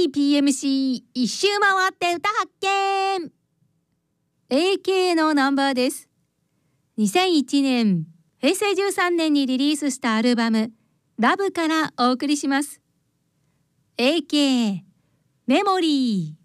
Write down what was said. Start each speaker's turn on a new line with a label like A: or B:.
A: PMC 一周回って歌発見 AK のナンバーです。2001年平成13年にリリースしたアルバムラブからお送りします。AK メモリー。